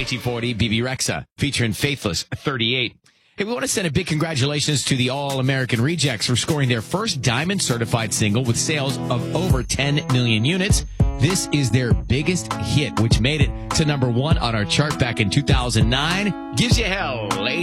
1940, BB Rexa, featuring Faithless, 38. Hey, we want to send a big congratulations to the All-American Rejects for scoring their first Diamond certified single with sales of over 10 million units. This is their biggest hit, which made it to number 1 on our chart back in 2009. Gives you hell, lady.